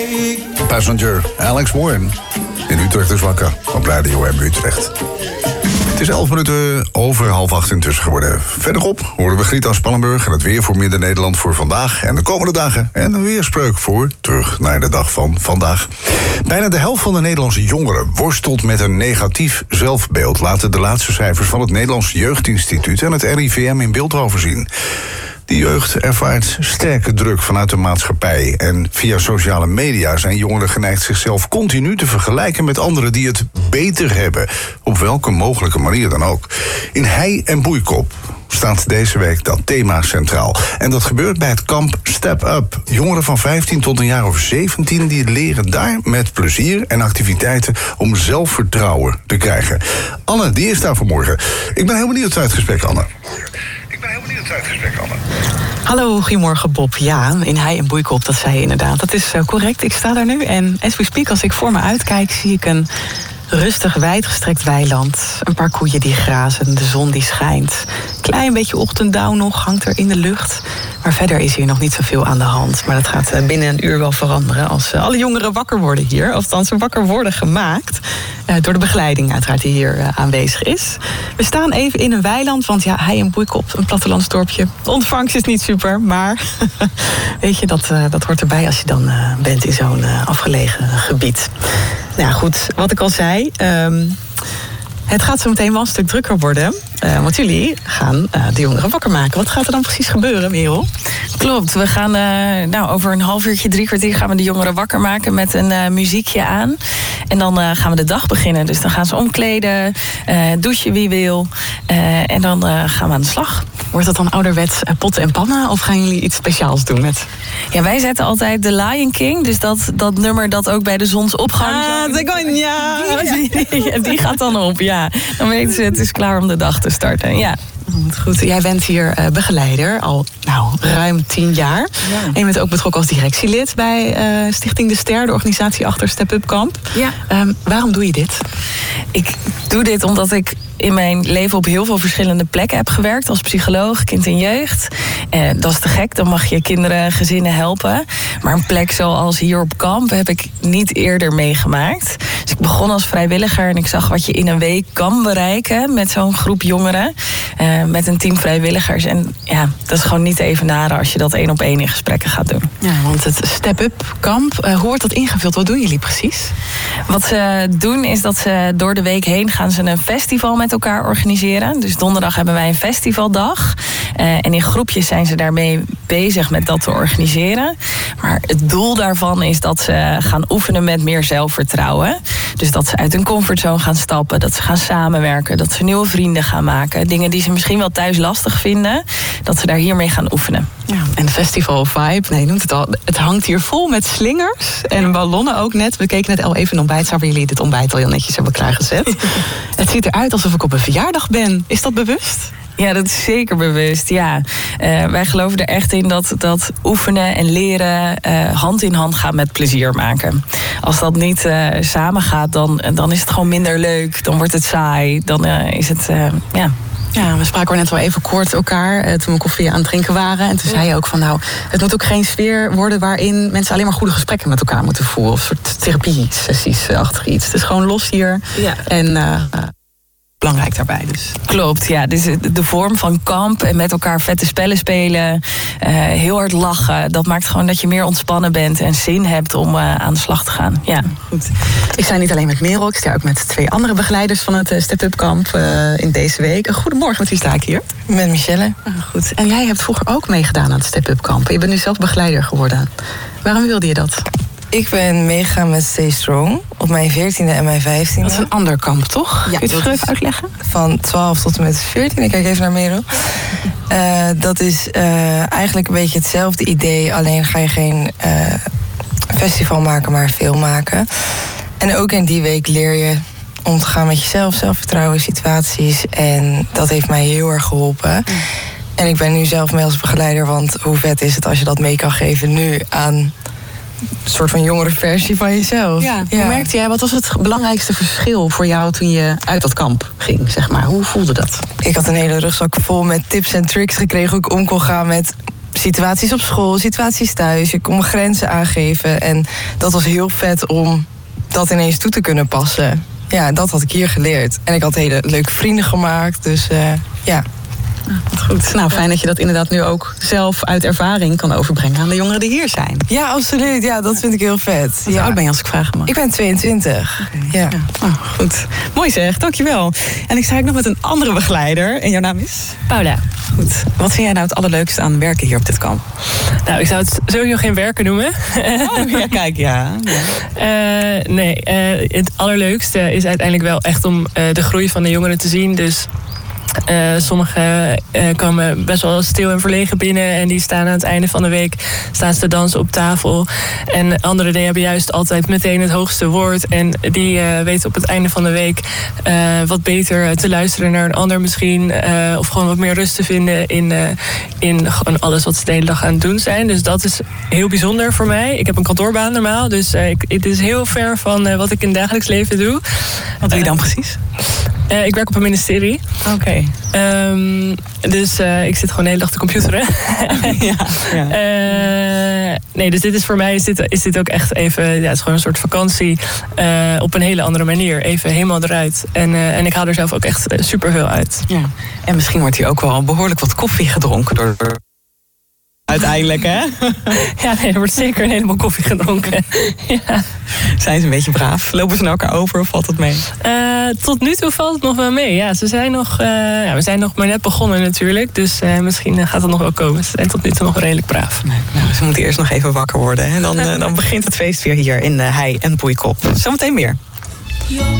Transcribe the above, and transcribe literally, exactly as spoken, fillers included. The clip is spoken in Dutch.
Passenger, Alex Warren. In Utrecht is wakker op Radio M Utrecht. Het is elf minuten over half acht intussen geworden. Verderop horen we Griet aan Spannenburg en het weer voor Midden-Nederland voor vandaag en de komende dagen. En een weerspreuk voor terug naar de dag van vandaag. Bijna de helft van de Nederlandse jongeren worstelt met een negatief zelfbeeld, laten de laatste cijfers van het Nederlands Jeugdinstituut en het R I V M in Beeldhoven zien. De jeugd ervaart sterke druk vanuit de maatschappij. En via sociale media zijn jongeren geneigd zichzelf continu te vergelijken met anderen die het beter hebben. Op welke mogelijke manier dan ook. In Hei en Boeikop staat deze week dat thema centraal. En dat gebeurt bij het kamp Step Up. Jongeren van vijftien tot een jaar of zeventien... die leren daar met plezier en activiteiten om zelfvertrouwen te krijgen. Anne, die is daar vanmorgen. Ik ben heel benieuwd naar het gesprek, Anne. Ik ben heel benieuwd naar het gesprek, Anne. Hallo, goedemorgen Bob. Ja, in Hei en Boeikop, dat zei je inderdaad. Dat is uh, correct, ik sta daar nu en as we speak, als ik voor me uitkijk, zie ik een rustig, wijdgestrekt weiland. Een paar koeien die grazen, de zon die schijnt. Klein beetje ochtenddauw nog, hangt er in de lucht. Maar verder is hier nog niet zoveel aan de hand. Maar dat gaat binnen een uur wel veranderen als alle jongeren wakker worden hier. Of althans wakker worden gemaakt. Uh, door de begeleiding uiteraard die hier uh, aanwezig is. We staan even in een weiland, want ja, Hei en Boeikop, een plattelandsdorpje. De ontvangst is niet super, maar weet je, dat, uh, dat hoort erbij als je dan uh, bent in zo'n uh, afgelegen gebied. Nou goed, wat ik al zei, um, het gaat zo meteen wel een stuk drukker worden. Uh, want jullie gaan uh, de jongeren wakker maken. Wat gaat er dan precies gebeuren, Merel? Klopt, we gaan uh, nou, over een half uurtje, drie kwartier gaan we de jongeren wakker maken met een uh, muziekje aan. En dan uh, gaan we de dag beginnen. Dus dan gaan ze omkleden, uh, douchen wie wil. Uh, en dan uh, gaan we aan de slag. Wordt dat dan ouderwets uh, potten en pannen? Of gaan jullie iets speciaals doen met? Ja, wij zetten altijd de Lion King. Dus dat, dat nummer dat ook bij de zonsopgang... Ah, de Gonja! Die, die, die gaat dan op, ja. Dan weten ze, het is klaar om de dag te starten, ja. Goed, jij bent hier uh, begeleider al nou, ruim tien jaar. Ja. En je bent ook betrokken als directielid bij uh, Stichting De Ster, de organisatie achter Step Up Kamp. Ja. Um, waarom doe je dit? Ik doe dit omdat ik in mijn leven op heel veel verschillende plekken heb gewerkt als psycholoog, kind en jeugd. Eh, dat is te gek, dan mag je kinderen, gezinnen helpen. Maar een plek zoals hier op kamp heb ik niet eerder meegemaakt. Dus ik begon als vrijwilliger en ik zag wat je in een week kan bereiken met zo'n groep jongeren. Uh, met een team vrijwilligers. En ja, dat is gewoon niet te evenaren als je dat één op één in gesprekken gaat doen. Ja, want het Step Up Kamp, uh, hoe wordt dat ingevuld? Wat doen jullie precies? Wat ze doen is dat ze door de week heen gaan ze een festival met elkaar organiseren. Dus donderdag hebben wij een festivaldag. Uh, en in groepjes zijn ze daarmee bezig met dat te organiseren. Maar het doel daarvan is dat ze gaan oefenen met meer zelfvertrouwen. Dus dat ze uit hun comfortzone gaan stappen. Dat ze gaan samenwerken. Dat ze nieuwe vrienden gaan maken. Dingen die ze misschien wel thuis lastig vinden. Dat ze daar hiermee gaan oefenen. Ja, en de festival vibe, nee, je noemt het al. Het hangt hier vol met slingers en ballonnen ook net. We keken net al even een ontbijtzaal waar jullie dit ontbijt al heel netjes hebben klaargezet. Het ziet eruit alsof ik op een verjaardag ben. Is dat bewust? Ja, dat is zeker bewust, ja. Uh, wij geloven er echt in dat, dat oefenen en leren uh, hand in hand gaan met plezier maken. Als dat niet uh, samen gaat, dan, dan is het gewoon minder leuk. Dan wordt het saai. Dan uh, is het, uh, ja... Ja, we spraken net wel even kort elkaar uh, toen we koffie aan het drinken waren. En toen zei je ook van nou, het moet ook geen sfeer worden waarin mensen alleen maar goede gesprekken met elkaar moeten voeren. Of een soort therapie-sessies uh, achter iets. Het is gewoon los hier. Ja. En uh, uh, belangrijk daarbij dus. Klopt, ja. Dus de vorm van kamp en met elkaar vette spellen spelen. Uh, heel hard lachen. Dat maakt gewoon dat je meer ontspannen bent en zin hebt om uh, aan de slag te gaan. Ja. Goed. Ik sta niet alleen met Merel, ik sta ook met twee andere begeleiders van het uh, Step Up Kamp uh, in deze week. Uh, goedemorgen, met wie sta ik hier? Met Michelle. Uh, goed. En jij hebt vroeger ook meegedaan aan het Step Up Kamp. Je bent nu zelf begeleider geworden. Waarom wilde je dat? Ik ben meegegaan met Stay Strong op mijn veertiende en mijn vijftiende. Dat is een ander kamp, toch? Ja, kun je het even uitleggen? Van twaalf tot en met veertien. Ik kijk even naar Merel. Uh, dat is uh, eigenlijk een beetje hetzelfde idee. Alleen ga je geen uh, festival maken, maar film maken. En ook in die week leer je om te gaan met jezelf, zelfvertrouwen, situaties. En dat heeft mij heel erg geholpen. Mm. En ik ben nu zelf mee als begeleider. Want hoe vet is het als je dat mee kan geven nu aan een soort van jongere versie van jezelf. Ja, ja. Hoe merkte jij, wat was het belangrijkste verschil voor jou toen je uit dat kamp ging, zeg maar? Hoe voelde dat? Ik had een hele rugzak vol met tips en tricks gekregen hoe ik om kon gaan met situaties op school, situaties thuis. Je kon mijn grenzen aangeven. En dat was heel vet om dat ineens toe te kunnen passen. Ja, dat had ik hier geleerd. En ik had hele leuke vrienden gemaakt. Dus uh, ja... Ah, goed. Nou, fijn dat je dat inderdaad nu ook zelf uit ervaring kan overbrengen aan de jongeren die hier zijn. Ja, absoluut. Ja, dat vind ik heel vet. Hoe ja. oud ben je als ik vragen mag? Ik ben tweeëntwintig. Okay. Ja. ja. Oh, goed. Mooi zeg, dankjewel. En ik sta ook nog met een andere begeleider. En jouw naam is? Paula. Goed. Wat vind jij nou het allerleukste aan werken hier op dit kamp? Nou, ik zou het sowieso geen werken noemen. Oh, ja, kijk, ja. ja. Uh, nee, uh, het allerleukste is uiteindelijk wel echt om uh, de groei van de jongeren te zien. Dus... Uh, sommigen uh, komen best wel stil en verlegen binnen en die staan aan het einde van de week staan ze te dansen op tafel. En anderen die hebben juist altijd meteen het hoogste woord en die uh, weten op het einde van de week uh, wat beter te luisteren naar een ander misschien. Uh, of gewoon wat meer rust te vinden in, uh, in gewoon alles wat ze de hele dag aan het doen zijn. Dus dat is heel bijzonder voor mij. Ik heb een kantoorbaan normaal, dus uh, ik, het is heel ver van uh, wat ik in het dagelijks leven doe. Wat doe je dan precies? Uh, ik werk op een ministerie. Oké. Okay. Um, dus uh, ik zit gewoon de hele dag te computeren. ja, ja. Uh, nee, dus dit is voor mij is dit, is dit ook echt even... Ja, het is gewoon een soort vakantie uh, op een hele andere manier. Even helemaal eruit. En, uh, en ik haal er zelf ook echt superveel uit. Ja. En misschien wordt hier ook wel behoorlijk wat koffie gedronken door... Uiteindelijk, hè? Ja, nee, er wordt zeker een heleboel koffie gedronken. Ja. Zijn ze een beetje braaf? Lopen ze naar elkaar over of valt het mee? Uh, tot nu toe valt het nog wel mee. Ja, ze zijn nog, uh, ja, we zijn nog maar net begonnen natuurlijk. Dus uh, misschien gaat het nog wel komen. Ze zijn tot nu toe nog redelijk braaf. Nee, nou, ze moeten eerst nog even wakker worden. Hè? Dan, uh, dan begint het feest weer hier in de Hei en Boeikop. Zometeen meer.